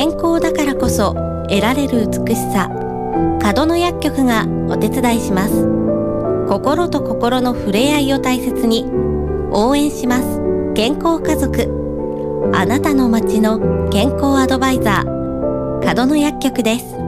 健康だからこそ得られる美しさ、角野薬局がお手伝いします。心と心の触れ合いを大切に応援します。健康家族、あなたの街の健康アドバイザー、角野薬局です。